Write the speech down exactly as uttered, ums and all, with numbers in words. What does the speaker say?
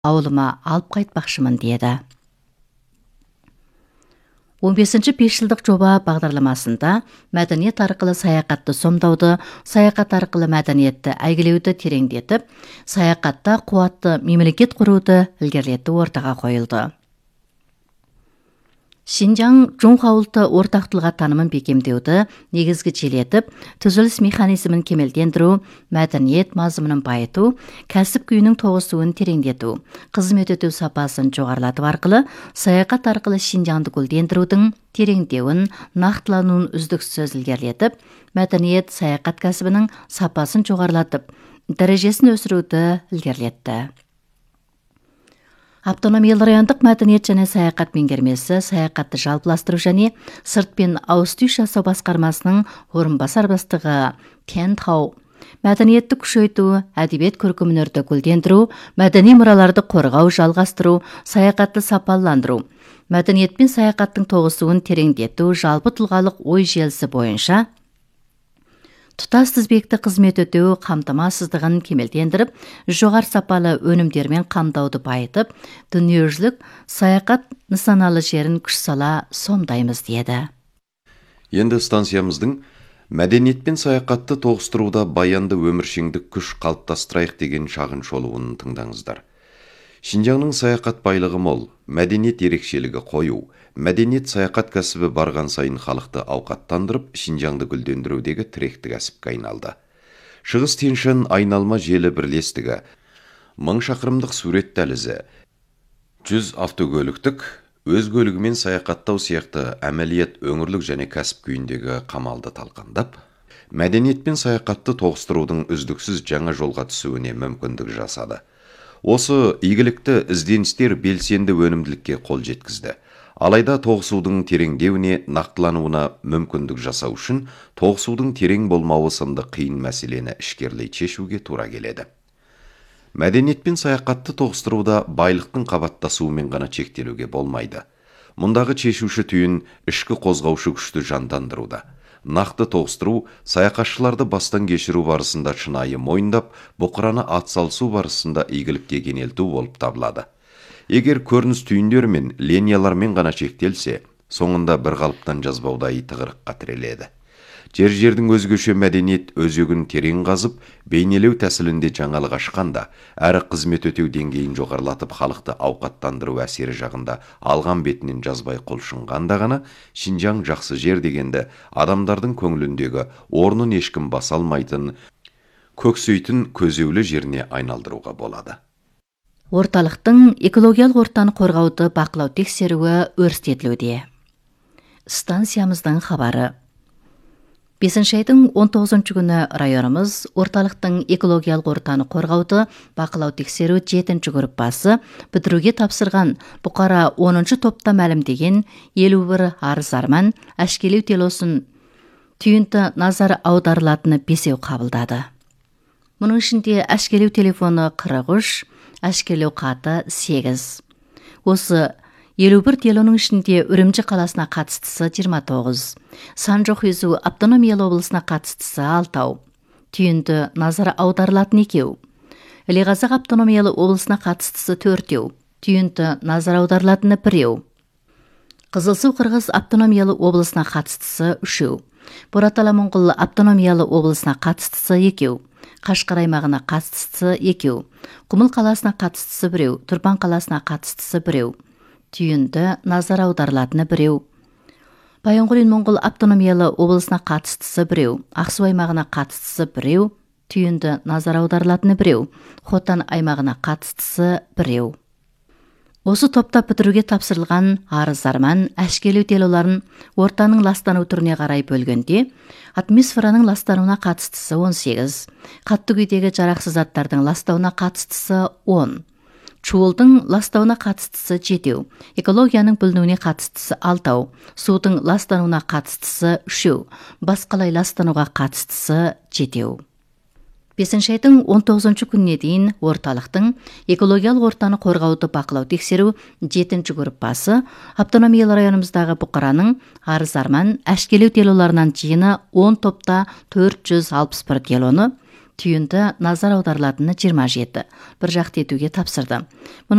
ауылыма алып қайтпақшымын деді. он бесінші бесжылдық жоба бағдарламасында мәдениет арқылы саяхатты сомдауды, саяхат арқылы мәдениетті әйгілеуді тереңдетіп, саяхатта қуатты мемлекет құруды ілгерілету ортаға қойылды. Шинжаң жоңға ұлты ортақтылға танымын бекемдеуді негізгі желетіп, түзіліс механизмін кемелдендіру, мәдениет мазмұнын байыту, кәсіп күйінің тоғысуын тереңдету, қызмет өтеу сапасын жоғарылату арқылы, саяхат арқылы Шинжаңды гүлдендірудің тереңдеуін, нақтылануын үздіксіз ілгерілетіп, мәдениет саяхат кәсібінің сапасын жоғарылатып, дәрежесін өсіруді ілгерілетті. Автономиялы райондық мәдениет және саяхат меңгермесі саяхатты жалпыластыру және сыртпен ауыз-түйіс жасау басқармасының орынбасар бастығы Кен Тау мәдениетті күшейту, әдебиет көркемөнерді гүлдендіру, мәдени мұраларды қорғау, жалғастыру, саяхатты сапаландыру, мәдениет пен саяхаттың тоғысуын тереңдету, жалпы тұлғалық ой желісі бойынша тұтас тізбекті қызмет өтеу қамтамасыздығын кемелдендіріп, жоғары сапалы өнімдермен қамдауды байытып, дүниежүзілік саяхат нысаналы жерін күш сала сомдаймыз деді. Енді станциямыздың мәдениет пен саяхатты тоғыстыруда баянды өміршеңдік күш қалыптастырайық деген шағын шолуын тыңдаңыздар. Шинжаңның саяхат байлығы мол, мәдениет ерекшелігі қою, мәдениет саяхат кәсібі барған сайын халықты ауқаттандырып, Шинжаңды гүлдендірудегі тіректі кәсіпке айналды. Шығыс Тянь-Шань айналма желі бірлестігі, мың шақырымдық сурет дәлізі, жүз автокөліктік, өз көлігімен саяхаттау сияқты әмәлиет өңірлік және кәсіп күйіндегі қамалды талқандап, мәдениет пен саяхатты тоғыстырудың үздіксіз жаңа жолға түсуіне мүмкіндік жасады. Осы игілікті ізденістер белсенді өнімділікке қол жеткізді. Алайда тоғысудың тереңдеуіне, нақтылануына мүмкіндік жасау үшін тоғысудың терең болмауы сынды қиын мәселені ішкерлей шешуге тура келеді. Мәдениет пен саяхатты тоғыстыруда байлықтың қабаттасуымен ғана шектелуге болмайды. Мұндағы шешуші түйін ішкі қозғаушы күшті жандандыруда. Нақты тоғыстыру саяхатшыларды бастан кешіру барысында шынайы мойындап, бұқыраны атсалысу барысында игілікке кенелту болып табылады. Егер көрініс түйіндер мен линиялармен ғана шектелсе, соңында бір қалыптан жазбаудай тығырыққа тіреледі. Жер-жердің өзгеше мәдениет өзегін терең қазып, бейнелеу тәсілінде жаңалық ашқанда, әрі қызмет өтеу деңгейін жоғарылатып халықты ауқаттандыру әсері жағында алған бетінен жазбай құлшынғанда ғана, Шинжаң жақсы жер дегенді адамдардың көңіліндегі орнын ешкім баса алмайтын, көксейтін көзеулі жеріне айналдыруға болады. Орталықтың экологиялық ортаны қорғауды бақылау тексеруі өрістетілуде. Станциямыздың хабары. бесінші айдың он тоғызыншы күні районымыз орталықтың экологиялық ортаны қорғауды бақылау тексеру жетінші группасы бітіруге тапсырған бұқара оныншы топта мәлімдеген елу бір арыз-арман әшкелеу телосын түйінті назар аударылатыны бесеу қабылдады. Мұның ішінде әшкелеу телефоны қырық үш, әшкелеу қаты сегіз. Осы елу бір делоның ішінде Үрімжі қаласына қатыстысы жиырма тоғыз, Санжохизу автономиялы облысына қатыстысы алтау, түйінді назар аударылатын екеу. Ілеғазақ автономиялы облысына қатыстысы төртеу, түйінді назар аударылатыны біреу. Қызылсу Қырғыз автономиялы облысына қатыстысы үшеу, Боратала Моңғол автономиялы облысына қатыстысы екеу, Қашқар аймағына қатыстысы екеу, Құмыл қаласына қатыстысы біреу, Тұрпан қаласына қатыстысы біреу, түйінді назар аударылатыны біреу. Баянғолин Моңғол автономиялы облысына қатыстысы біреу, Ақсу аймағына қатыстысы біреу, түйінді назар аударылатыны біреу, Хотан аймағына қатыстысы біреу. Осы топта бітіруге тапсырылған арыз-арман әшкелеу делоларын ортаның ластану түріне қарай бөлгенде, атмосфераның ластануына қатыстысы он сегіз, қатты күйдегі жарақсыз заттардың ластауына қатыстысы он, чуылдың ластауына қатыстысы жетеу, экологияның бүлінуіне қатыстысы алтау, судың ластануына қатыстысы үшеу, басқалай ластануға қатыстысы жетеу. бесінші айдың он тоғызыншы күніне дейін орталықтың экологиялық ортаны қорғауды бақылау тексеру жетінші группасы автономиялы районымыздағы бұқараның арыз-арман әшкелеу делоларынан жиыны он топта төрт жүз алпыс бір делоны, түйінді назар аударылатыны жиырма жеті. бір жақты етуге тапсырды.